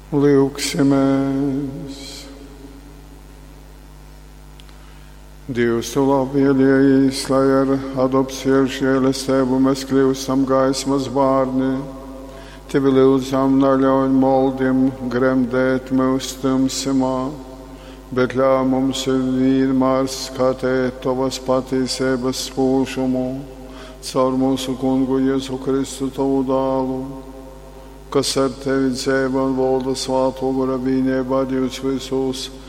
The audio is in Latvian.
Lūksimies. Dievs, tu labi ieliejies, lai ar adopciju žēlastību mēs kļūstam gaismas bērni. Tevi lūdzam, neļauj moldiem gremdēt mūsu tumsumā, bet ļauj mums vienmēr skatīt tavas patiesības spūšumu caur mūsu Kungu Jēzu Kristu, tavu dēlu, kas ar tevi dzīvo un valda svāto gara vienībā Dievs visus